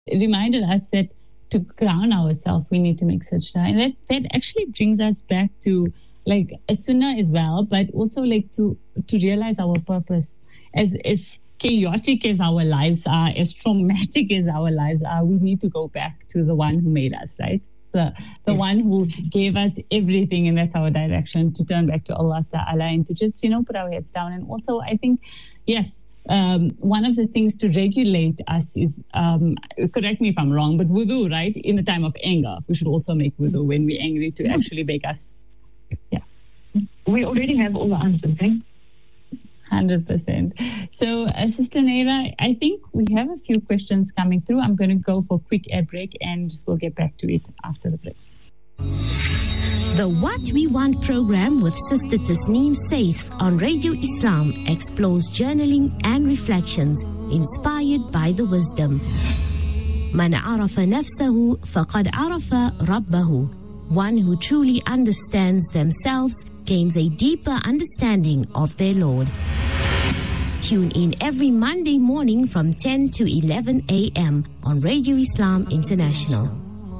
reminded us that to ground ourselves, we need to make sajda. And that actually brings us back to like a sunnah as well, but also like to realize our purpose. As chaotic as our lives are, as traumatic as our lives are, we need to go back to the one who made us, right? The one who gave us everything, and that's our direction, to turn back to Allah Ta'ala and to just, put our heads down. And also, I think, yes, one of the things to regulate us is, correct me if I'm wrong, but wudu, right? In the time of anger, we should also make wudu when we're angry to actually make us, We already have all the answers, right? 100%. So, Sister Naira, I think we have a few questions coming through. I'm going to go for a quick ad break and we'll get back to it after the break. The What We Want program with Sister Tasneem Saif on Radio Islam explores journaling and reflections inspired by the wisdom. Man arafa nafsahu faqad arafa rabbahu. One who truly understands themselves gains a deeper understanding of their Lord. Tune in every Monday morning from 10 to 11 a.m. on Radio Islam International.